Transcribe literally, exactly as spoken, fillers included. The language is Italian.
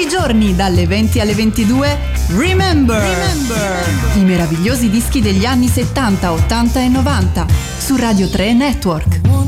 giorni dalle venti alle ventidue Remember, Remember. I meravigliosi dischi degli anni settanta, ottanta e novanta su Radio tre Network.